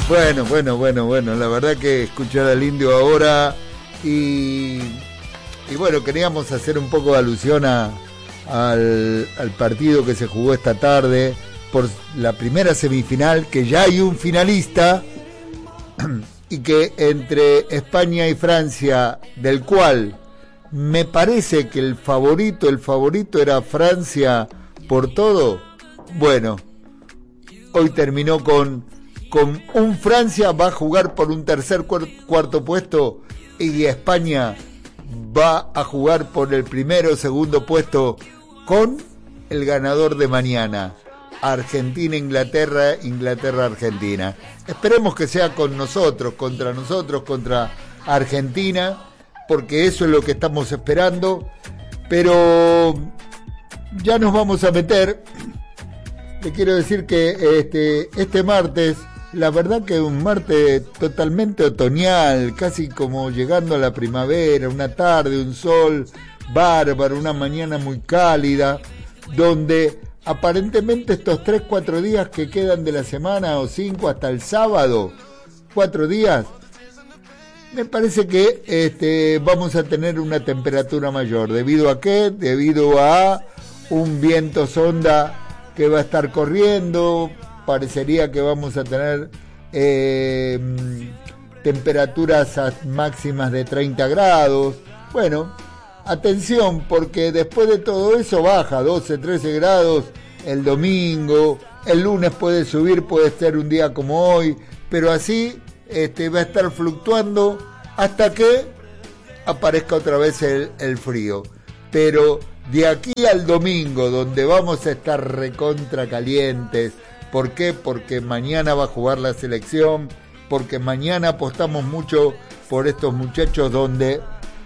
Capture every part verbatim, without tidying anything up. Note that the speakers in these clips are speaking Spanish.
Bueno, bueno, bueno, bueno, la verdad que escuchar al Indio ahora y, y bueno, queríamos hacer un poco de alusión a, al, al partido que se jugó esta tarde por la primera semifinal, que ya hay un finalista y que entre España y Francia, del cual me parece que el favorito, el favorito era Francia por todo. Bueno, hoy terminó con con un Francia va a jugar por un tercer cuarto puesto y España va a jugar por el primero o segundo puesto con el ganador de mañana. Argentina, Inglaterra, Inglaterra, Argentina. Esperemos que sea con nosotros, contra nosotros, contra Argentina, porque eso es lo que estamos esperando. Pero ya nos vamos a meter. Le quiero decir que este, este martes, la verdad que un martes totalmente otoñal, casi como llegando a la primavera, una tarde, un sol bárbaro, una mañana muy cálida, donde aparentemente estos tres, cuatro días que quedan de la semana, o cinco hasta el sábado, cuatro días, me parece que este, vamos a tener una temperatura mayor. ¿Debido a qué? Debido a un viento sonda que va a estar corriendo. Parecería que vamos a tener eh, temperaturas máximas de treinta grados. Bueno, atención, porque después de todo eso baja doce, trece grados el domingo, el lunes puede subir, puede ser un día como hoy, pero así este, va a estar fluctuando hasta que aparezca otra vez el, el frío. Pero de aquí al domingo, donde vamos a estar recontra calientes. ¿Por qué? Porque mañana va a jugar la selección, porque mañana apostamos mucho por estos muchachos donde,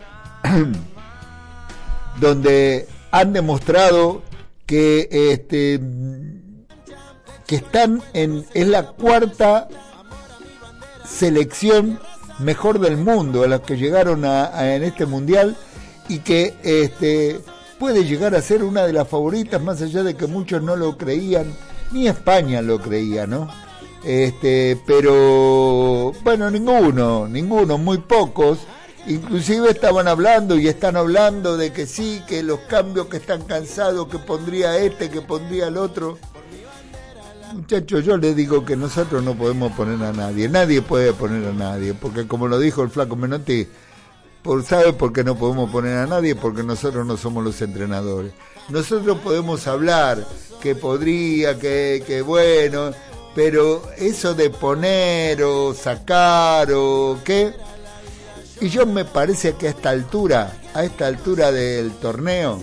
donde han demostrado que, este, que están en, es la cuarta selección mejor del mundo, a las que llegaron a, a, en este mundial, y que este, puede llegar a ser una de las favoritas, más allá de que muchos no lo creían. Ni España lo creía, ¿no? Este, pero bueno, ninguno, ninguno, muy pocos. Inclusive estaban hablando y están hablando de que sí, que los cambios que están cansados, que pondría este, que pondría el otro. Muchachos, yo les digo que nosotros no podemos poner a nadie, nadie puede poner a nadie, porque como lo dijo el flaco Menotti, por, ¿sabe por qué no podemos poner a nadie? Porque nosotros no somos los entrenadores. Nosotros podemos hablar que podría, que, que bueno, pero eso de poner o sacar o qué, y yo me parece que a esta altura, a esta altura del torneo,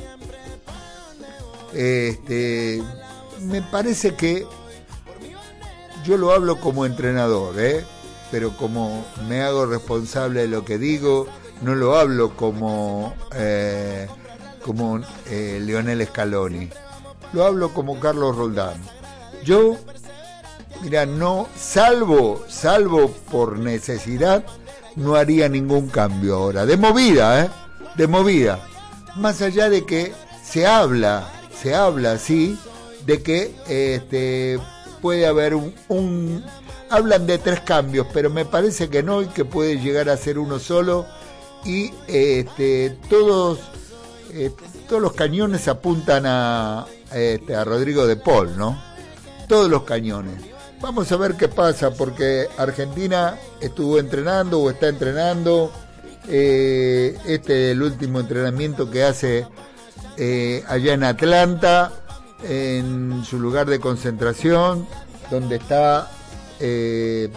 este, me parece que yo lo hablo como entrenador, ¿eh? Pero como me hago responsable de lo que digo, no lo hablo como eh, como eh, Lionel Scaloni, lo hablo como Carlos Roldán. Yo, mira, no, salvo, salvo por necesidad, no haría ningún cambio ahora, de movida, ¿eh? De movida. Más allá de que se habla, se habla, sí, de que este, puede haber un, un... Hablan de tres cambios, pero me parece que no, y que puede llegar a ser uno solo, y este, todos... Eh, todos los cañones apuntan a, este, a Rodrigo de Paul, ¿no? Todos los cañones. Vamos a ver qué pasa, porque Argentina estuvo entrenando o está entrenando. Eh, este es el último entrenamiento que hace eh, allá en Atlanta, en su lugar de concentración, donde está eh,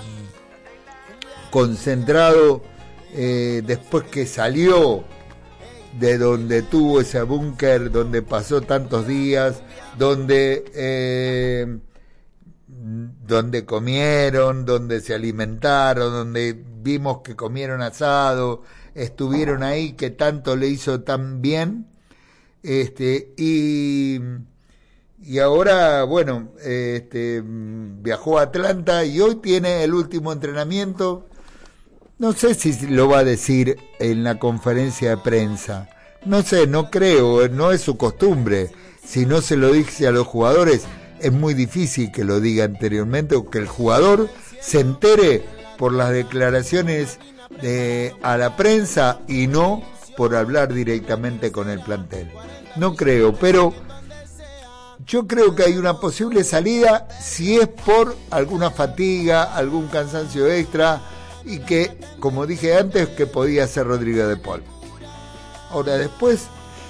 concentrado eh, después que salió de donde tuvo ese búnker, donde pasó tantos días, donde eh, donde comieron, donde se alimentaron, donde vimos que comieron asado, estuvieron ahí, que tanto le hizo tan bien, este, y y ahora, bueno, este, viajó a Atlanta y hoy tiene el último entrenamiento. No sé si lo va a decir en la conferencia de prensa, no sé, no creo, no es su costumbre. Si no se lo dice a los jugadores, es muy difícil que lo diga anteriormente o que el jugador se entere por las declaraciones de, a la prensa y no por hablar directamente con el plantel. No creo, pero yo creo que hay una posible salida si es por alguna fatiga, algún cansancio extra, y que, como dije antes, que podía ser Rodrigo de Paul. Ahora después,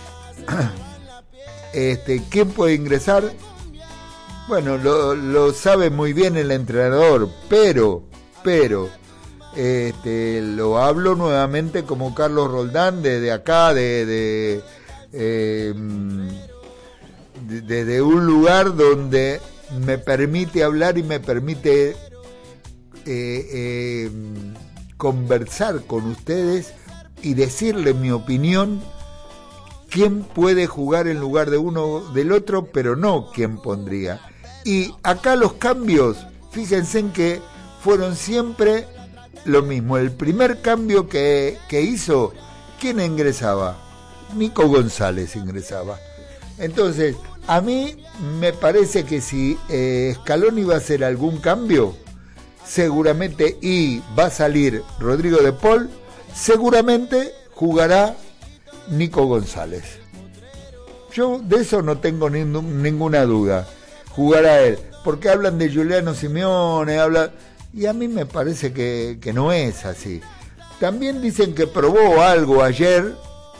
este, ¿quién puede ingresar? Bueno, lo, lo sabe muy bien el entrenador, pero, pero, este, lo hablo nuevamente como Carlos Roldán, desde acá, de, de, eh, de, desde un lugar donde me permite hablar y me permite eh, eh, conversar con ustedes y decirle mi opinión, quién puede jugar en lugar de uno del otro, pero no quién pondría. Y acá los cambios, fíjense en que fueron siempre lo mismo. El primer cambio que, que hizo, ¿quién ingresaba? Nico González ingresaba. Entonces, a mí me parece que si eh, Scaloni va a hacer algún cambio, seguramente, y va a salir Rodrigo de Paul, seguramente jugará Nico González. Yo de eso no tengo ni, ninguna duda. Jugará él, porque hablan de Giuliano Simeone, habla, y a mí me parece que, que no es así. También dicen que probó algo ayer,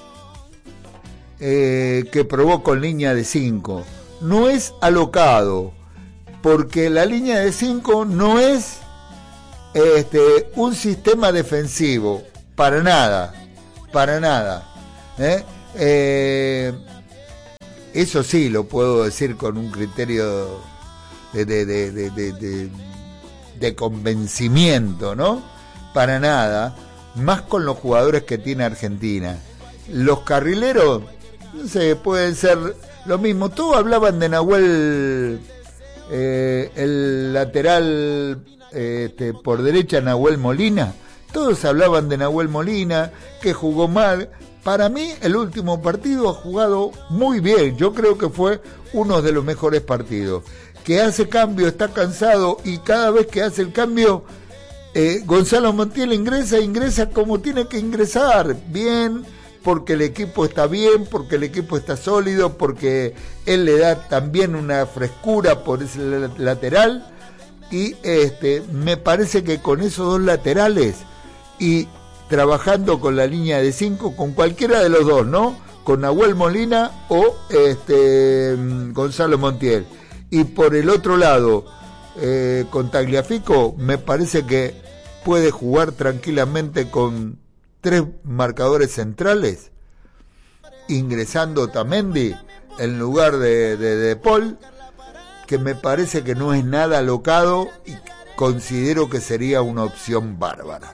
eh, que probó con línea de cinco. No es alocado, porque la línea de cinco no es este, un sistema defensivo, para nada, para nada. ¿eh? Eh, eso sí lo puedo decir con un criterio de, de, de, de, de, de, de convencimiento, ¿no? Para nada, más con los jugadores que tiene Argentina. Los carrileros, no sé, pueden ser lo mismo. Todos hablaban de Nahuel, eh, el lateral eh, este, por derecha, Nahuel Molina. Todos hablaban de Nahuel Molina, que jugó mal. Para mí, el último partido ha jugado muy bien. Yo creo que fue uno de los mejores partidos. Que hace cambio, está cansado, y cada vez que hace el cambio, eh, Gonzalo Montiel ingresa, ingresa como tiene que ingresar. Bien, porque el equipo está bien, porque el equipo está sólido, porque él le da también una frescura por ese lateral. Y este, me parece que con esos dos laterales y trabajando con la línea de cinco, con cualquiera de los dos, ¿no? Con Nahuel Molina o este Gonzalo Montiel. Y por el otro lado, eh, con Tagliafico, me parece que puede jugar tranquilamente con tres marcadores centrales, ingresando Otamendi en lugar de, de, de Paul, que me parece que no es nada alocado y considero que sería una opción bárbara.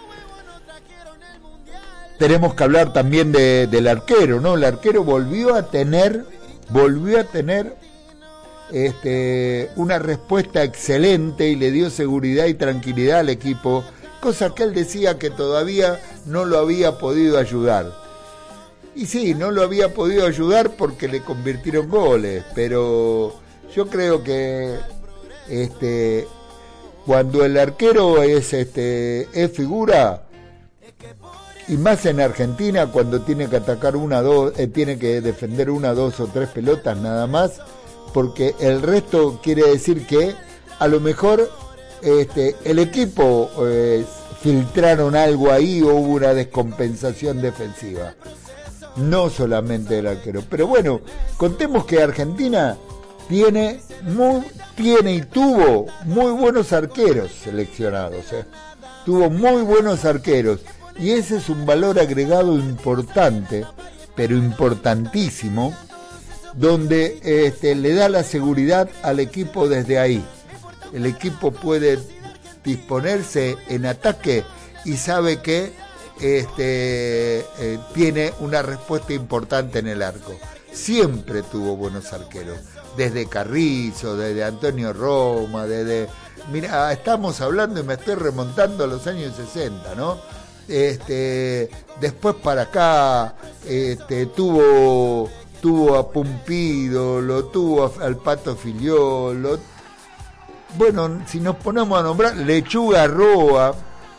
Tenemos que hablar también de, del arquero, ¿no? El arquero volvió a tener, volvió a tener este, una respuesta excelente y le dio seguridad y tranquilidad al equipo, cosa que él decía que todavía no lo había podido ayudar. Y sí, no lo había podido ayudar porque le convirtieron goles, pero yo creo que este, cuando el arquero es, este, es figura, y más en Argentina, cuando tiene que atacar una, dos, eh, tiene que defender una, dos o tres pelotas nada más, porque el resto quiere decir que a lo mejor este, el equipo eh, filtraron algo ahí o hubo una descompensación defensiva, no solamente el arquero. Pero bueno, contemos que Argentina tiene, muy, tiene y tuvo muy buenos arqueros seleccionados, ¿eh? tuvo muy buenos arqueros. Y ese es un valor agregado importante, pero importantísimo, donde este, le da la seguridad al equipo desde ahí. El equipo puede disponerse en ataque y sabe que este, eh, tiene una respuesta importante en el arco. Siempre tuvo buenos arqueros, desde Carrizo, desde Antonio Roma, desde... Mira, estamos hablando y me estoy remontando a los años sesenta, ¿no? Este, después para acá este, tuvo tuvo a Pumpido, lo tuvo a, al Pato Filiol, lo, bueno, si nos ponemos a nombrar, Lechuga Roa,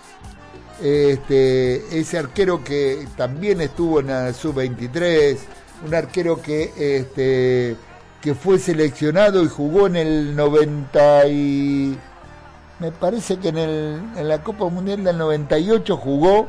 este, ese arquero que también estuvo en la sub veintitrés, un arquero que este, que fue seleccionado y jugó en el noventa y me parece que en el en la Copa Mundial del noventa y ocho jugó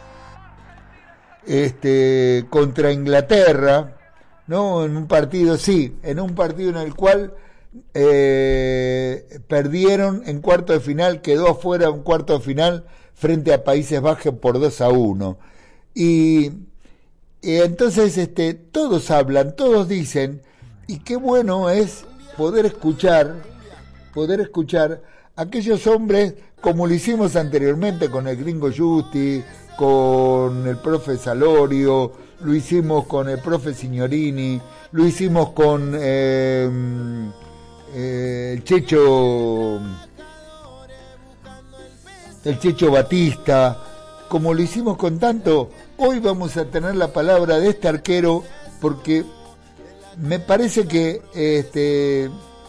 este contra Inglaterra, ¿no? En un partido, sí, en un partido en el cual eh, perdieron en cuarto de final, quedó afuera en cuarto de final frente a Países Bajos por dos a uno. Y, y entonces este todos hablan, todos dicen, y qué bueno es poder escuchar, poder escuchar aquellos hombres, como lo hicimos anteriormente con el Gringo Justi, con el profe Salorio, lo hicimos con el profe Signorini, lo hicimos con eh, eh, el Checho el Checho Batista, como lo hicimos con tanto. Hoy vamos a tener la palabra de este arquero, porque me parece que este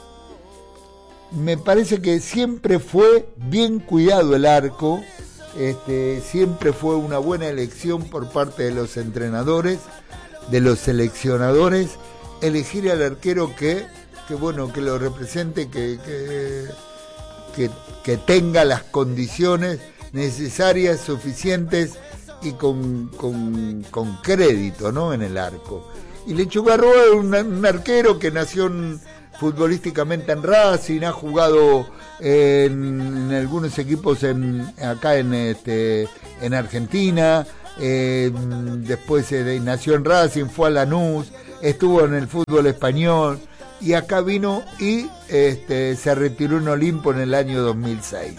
me parece que siempre fue bien cuidado el arco, este siempre fue una buena elección por parte de los entrenadores, de los seleccionadores, elegir al arquero que que bueno, que lo represente, que que, que, que tenga las condiciones necesarias, suficientes y con, con, con crédito, ¿no?, en el arco. Y Lechuga Roa es un, un arquero que nació en, futbolísticamente en Racing, ha jugado en, en algunos equipos en, acá en este en Argentina, eh, después eh, nació en Racing, fue a Lanús, estuvo en el fútbol español y acá vino y este, se retiró en Olimpo en el año dos mil seis.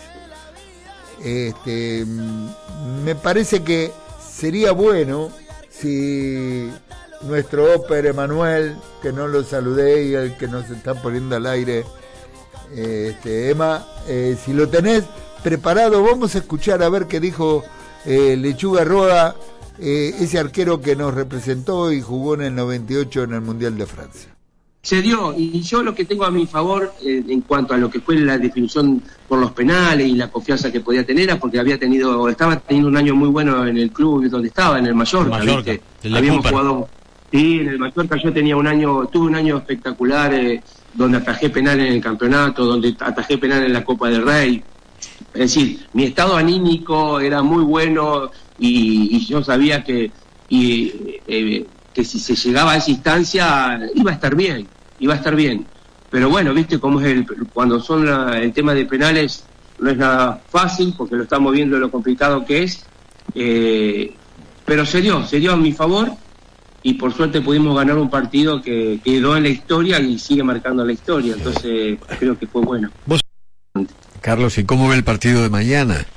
Este, me parece que sería bueno si nuestro óper Emanuel, que no lo saludé y el que nos está poniendo al aire, este, Emma, eh, si lo tenés preparado, vamos a escuchar a ver qué dijo eh, Lechuga Roa, eh, ese arquero que nos representó y jugó en el noventa y ocho en el Mundial de Francia. Se dio, y yo lo que tengo a mi favor eh, en cuanto a lo que fue la definición por los penales y la confianza que podía tener, era porque había tenido, estaba teniendo un año muy bueno en el club donde estaba, en el Mallorca, el Mallorca, ¿viste? Habíamos Cooper. jugado, sí, en el Mallorca yo tenía un año, tuve un año espectacular, eh, donde atajé penal en el campeonato, donde atajé penal en la Copa del Rey. Es decir, mi estado anímico era muy bueno y, y yo sabía que, y, eh, que si se llegaba a esa instancia iba a estar bien. Iba a estar bien, pero bueno, viste cómo es el, cuando son la, el tema de penales no es nada fácil porque lo estamos viendo lo complicado que es, eh, pero se dio, se dio a mi favor y por suerte pudimos ganar un partido que quedó en la historia y sigue marcando la historia, entonces creo que fue bueno. ¿Vos, Carlos, y cómo ve el partido de mañana?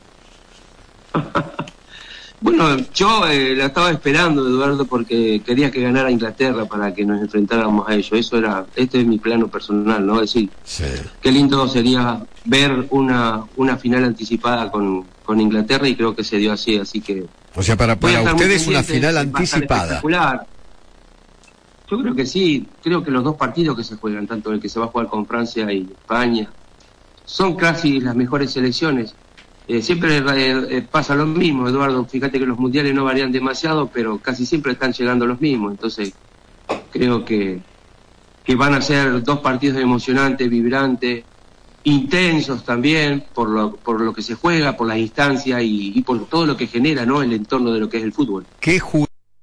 Bueno, yo eh, la estaba esperando, Eduardo, porque quería que ganara Inglaterra para que nos enfrentáramos a ellos. Eso era, este es mi plano personal, ¿no? Es decir, sí. Qué lindo sería ver una una final anticipada con, con Inglaterra y creo que se dio así, así que... O sea, para, para ustedes una final anticipada. Yo creo que sí, creo que los dos partidos que se juegan, tanto el que se va a jugar con Francia y España, son casi las mejores selecciones. Eh, siempre eh, eh, pasa lo mismo, Eduardo, fíjate que los mundiales no varían demasiado, pero casi siempre están llegando los mismos, entonces creo que, que van a ser dos partidos emocionantes, vibrantes, intensos también, por lo, por lo que se juega, por las instancias y, y por todo lo que genera, ¿no?, el entorno de lo que es el fútbol. ¿Qué ju-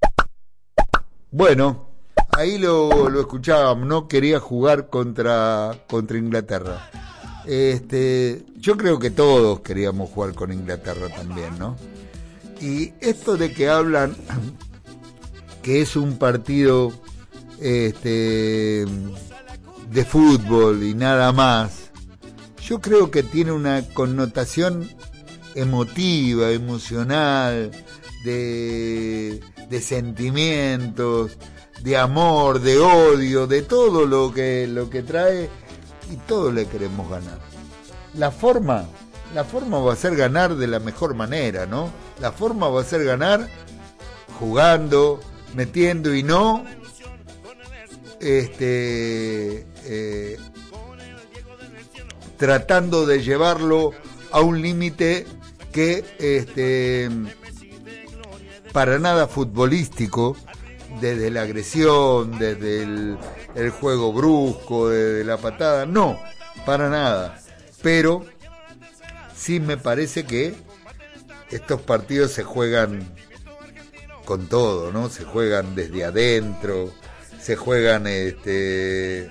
Bueno, ahí lo, lo escuchábamos, no quería jugar contra, contra Inglaterra. Este, yo creo que todos queríamos jugar con Inglaterra también, ¿no? Y esto de que hablan que es un partido este, de fútbol y nada más, yo creo que tiene una connotación emotiva, emocional, de, de sentimientos, de amor, de odio, de todo lo que, lo que trae. Y todos le queremos ganar. La forma, la forma va a ser ganar de la mejor manera, ¿no? La forma va a ser ganar jugando, metiendo y no este eh, tratando de llevarlo a un límite que este, para nada futbolístico, desde la agresión, desde el, el juego brusco, desde la patada, no, para nada. Pero sí me parece que estos partidos se juegan con todo, ¿no? Se juegan desde adentro, se juegan este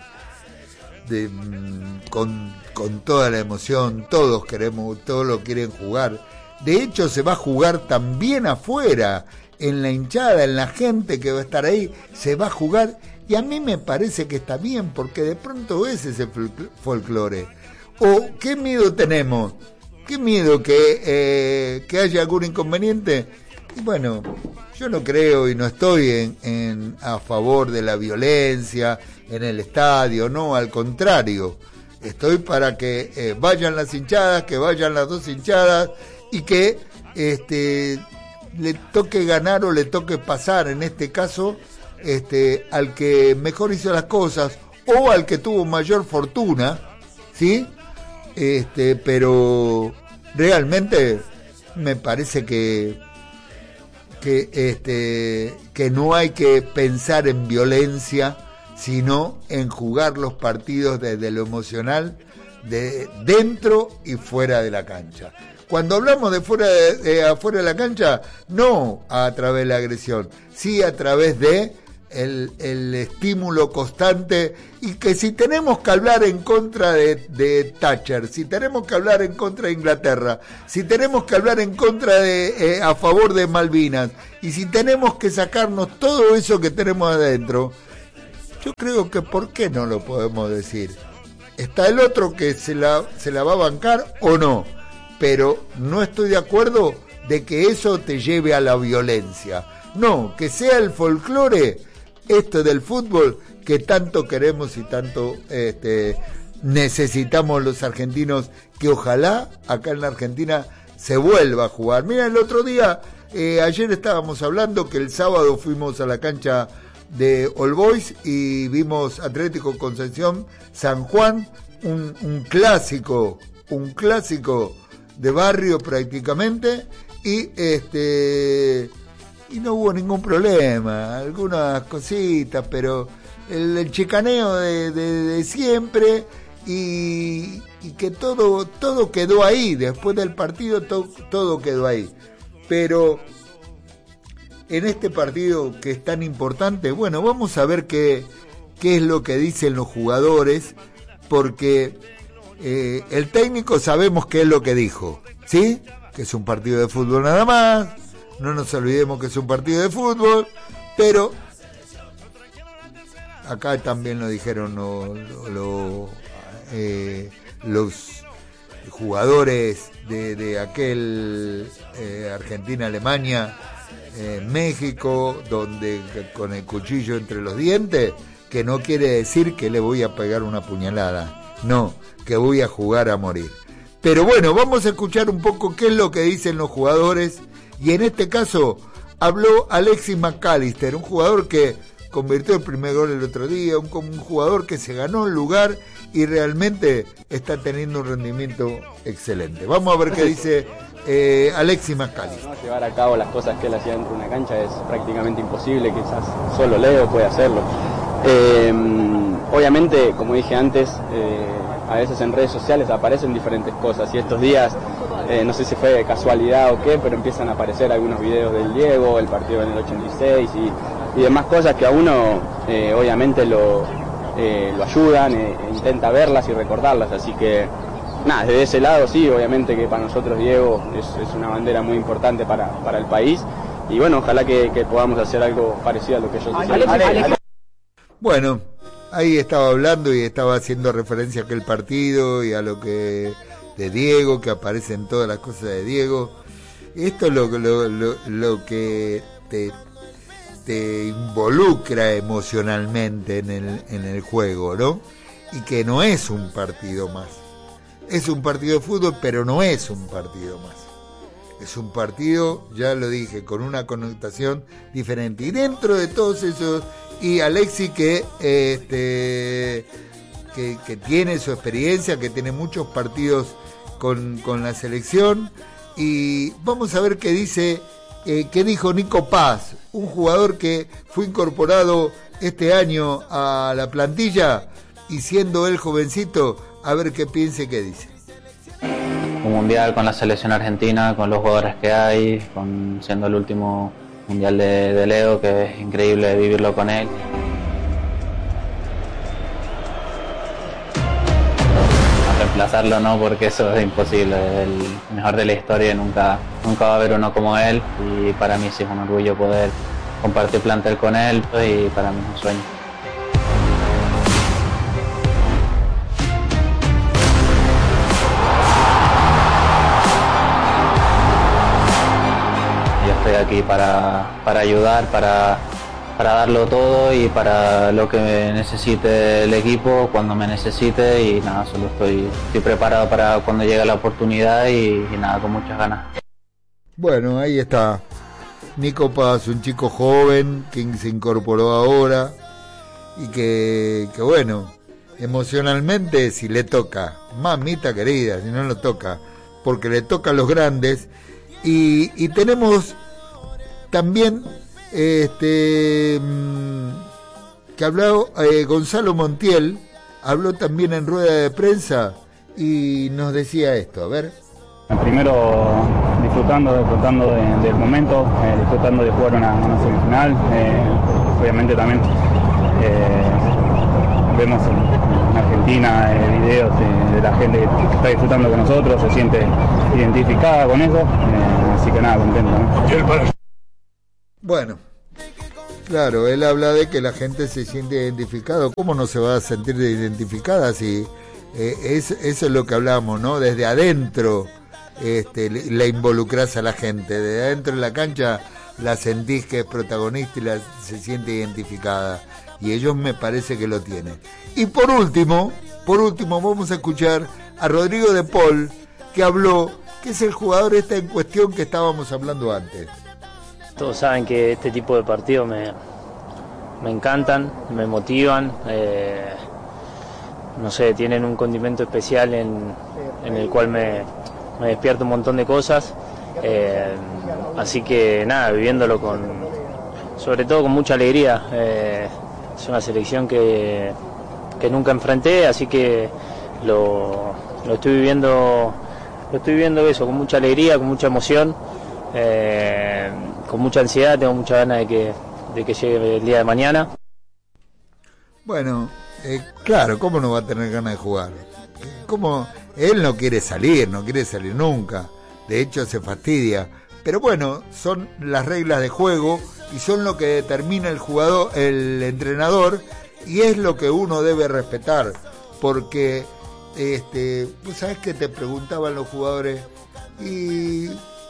de, con, con toda la emoción, todos queremos, todos lo quieren jugar. De hecho, se va a jugar también afuera, en la hinchada, en la gente que va a estar ahí, se va a jugar, y a mí me parece que está bien, porque de pronto es ese folclore. ¿O qué miedo tenemos? ¿Qué miedo que, eh, que haya algún inconveniente? Y bueno, yo no creo y no estoy en, en a favor de la violencia en el estadio, no, al contrario, estoy para que eh, vayan las hinchadas, que vayan las dos hinchadas y que este le toque ganar o le toque pasar, en este caso, este al que mejor hizo las cosas o al que tuvo mayor fortuna, ¿sí? Este, pero realmente me parece que que este que no hay que pensar en violencia, sino en jugar los partidos desde lo emocional, de dentro y fuera de la cancha. Cuando hablamos de fuera de, de afuera de la cancha, no a través de la agresión, sí a través de el, el estímulo constante, y que si tenemos que hablar en contra de, de Thatcher, si tenemos que hablar en contra de Inglaterra, si tenemos que hablar en contra de eh, a favor de Malvinas, y si tenemos que sacarnos todo eso que tenemos adentro, yo creo que ¿por qué no lo podemos decir? Está el otro que se la, se la va a bancar o no, pero no estoy de acuerdo de que eso te lleve a la violencia. No, que sea el folclore, esto del fútbol, que tanto queremos y tanto este, necesitamos los argentinos, que ojalá acá en la Argentina se vuelva a jugar. Mira, el otro día, eh, ayer estábamos hablando que el sábado fuimos a la cancha de All Boys y vimos Atlético Concepción San Juan, un, un clásico, un clásico de barrio prácticamente, y este y no hubo ningún problema, algunas cositas, pero el, el chicaneo de, de, de siempre, y, y que todo todo quedó ahí. Después del partido to, todo quedó ahí, pero en este partido que es tan importante, bueno, vamos a ver qué, qué es lo que dicen los jugadores, porque eh, el técnico sabemos qué es lo que dijo, ¿sí? Que es un partido de fútbol nada más, no nos olvidemos que es un partido de fútbol, pero acá también lo dijeron lo, lo, lo, eh, los jugadores de, de aquel eh, Argentina-Alemania, Eh, México, donde con el cuchillo entre los dientes, que no quiere decir que le voy a pegar una puñalada, no, que voy a jugar a morir. Pero bueno, vamos a escuchar un poco qué es lo que dicen los jugadores, y en este caso habló Alexis McAllister, un jugador que convirtió el primer gol el otro día, un, un jugador que se ganó el lugar y realmente está teniendo un rendimiento excelente. Vamos a ver qué dice Eh, Alexis McAllister. No, llevar a cabo las cosas que él hacía dentro de una cancha es prácticamente imposible, quizás solo Leo puede hacerlo. Eh, obviamente, como dije antes, eh, a veces en redes sociales aparecen diferentes cosas, y estos días, eh, no sé si fue de casualidad o qué, pero empiezan a aparecer algunos videos del Diego, el partido en el ochenta y seis y, y demás cosas que a uno eh, obviamente lo, eh, lo ayudan, e intenta verlas y recordarlas, así que nada, desde ese lado sí, obviamente que para nosotros Diego es, es una bandera muy importante para, para el país, y bueno, ojalá que, que podamos hacer algo parecido a lo que yo hice. Bueno, ahí estaba hablando y estaba haciendo referencia a aquel partido y a lo que de Diego, que aparecen todas las cosas de Diego. Esto es lo, lo, lo, lo que te, te involucra emocionalmente en el, en el juego, ¿no? Y que no es un partido más. Es un partido de fútbol, pero no es un partido más. Es un partido, ya lo dije, con una connotación diferente. Y dentro de todos esos, y Alexis que este, que, que tiene su experiencia, que tiene muchos partidos con, con la selección, y vamos a ver qué dice, eh, qué dijo Nico Paz, un jugador que fue incorporado este año a la plantilla, y siendo él jovencito, a ver qué piensa y qué dice. Un mundial con la selección argentina, con los jugadores que hay, con siendo el último mundial de, de Leo, que es increíble vivirlo con él. A reemplazarlo no, porque eso es imposible, es el mejor de la historia y nunca, nunca va a haber uno como él, y para mí sí es un orgullo poder compartir plantel con él, y para mí es un sueño. Estoy aquí para, para ayudar, para, para darlo todo y para lo que necesite el equipo, cuando me necesite, y nada, solo estoy, estoy preparado para cuando llegue la oportunidad y, y nada, con muchas ganas. Bueno, ahí está Nico Paz, un chico joven que se incorporó ahora y que, que bueno, emocionalmente si le toca, mamita querida, si no lo toca, porque le toca a los grandes. Y, y tenemos también este que habló eh, Gonzalo Montiel, habló también en rueda de prensa y nos decía esto, a ver. Primero disfrutando, disfrutando de, del momento, eh, disfrutando de jugar una, una semifinal, eh, obviamente también eh, vemos en, en Argentina eh, videos de, de la gente que está disfrutando con nosotros, se siente identificada con eso, eh, así que nada, contento, ¿no? Bueno, claro, él habla de que la gente se siente identificada. ¿Cómo no se va a sentir identificada si eh, es, eso es lo que hablamos, ¿no? Desde adentro este, la involucrás a la gente, desde adentro de la cancha la sentís que es protagonista y la, se siente identificada. Y ellos me parece que lo tienen. Y por último, por último vamos a escuchar a Rodrigo de Paul, que habló, que es el jugador este en cuestión que estábamos hablando antes. Todos saben que este tipo de partidos me, me encantan, me motivan, eh, no sé, tienen un condimento especial en, en el cual me, me despierta un montón de cosas, eh, así que nada, viviéndolo con, sobre todo con mucha alegría. Eh, es una selección que, que nunca enfrenté, así que lo, lo estoy viviendo, lo estoy viviendo eso, con mucha alegría, con mucha emoción. Eh, con mucha ansiedad, tengo mucha ganas de que, de que llegue el día de mañana. Bueno, eh, claro, ¿cómo no va a tener ganas de jugar? ¿Cómo? Él no quiere salir, no quiere salir nunca, de hecho se fastidia, pero bueno, son las reglas de juego y son lo que determina el jugador, el entrenador, y es lo que uno debe respetar, porque este, ¿vos sabés que te preguntaban los jugadores? Y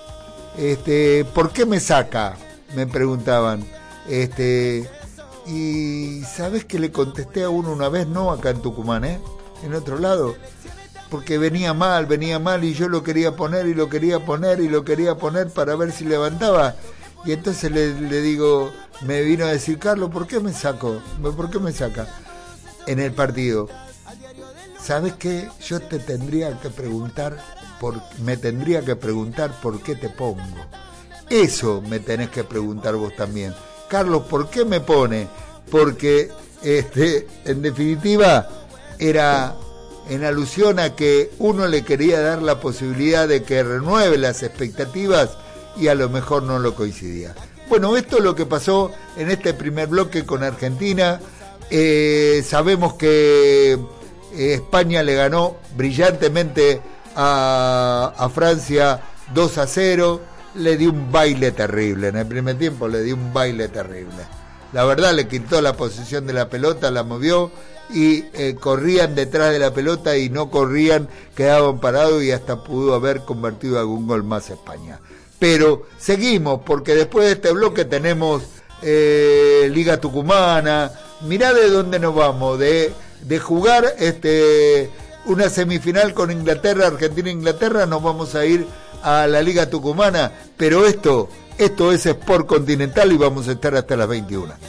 Este, ¿por qué me saca? Me preguntaban. Este, y ¿sabes que le contesté a uno una vez? No, acá en Tucumán, ¿eh? En otro lado. Porque venía mal, venía mal y yo lo quería poner y lo quería poner y lo quería poner para ver si levantaba. Y entonces le, le digo, me vino a decir, Carlos, ¿por qué me saco? ¿Por qué me saca? En el partido. ¿Sabes qué? Yo te tendría que preguntar, por, me tendría que preguntar por qué te pongo. Eso me tenés que preguntar vos también. Carlos, ¿por qué me pone? Porque, este, en definitiva, era en alusión a que uno le quería dar la posibilidad de que renueve las expectativas y a lo mejor no lo coincidía. Bueno, esto es lo que pasó en este primer bloque con Argentina. Eh, sabemos que España le ganó brillantemente a, a Francia dos a cero, le dio un baile terrible, en el primer tiempo le dio un baile terrible. La verdad, le quitó la posesión de la pelota, la movió y eh, corrían detrás de la pelota y no corrían, quedaban parados y hasta pudo haber convertido algún gol más España. Pero seguimos, porque después de este bloque tenemos eh, Liga Tucumana. Mirá de dónde nos vamos, de de jugar este una semifinal con Inglaterra, Argentina-Inglaterra, nos vamos a ir a la Liga Tucumana, pero esto, esto es Sport Continental y vamos a estar hasta las veintiuna.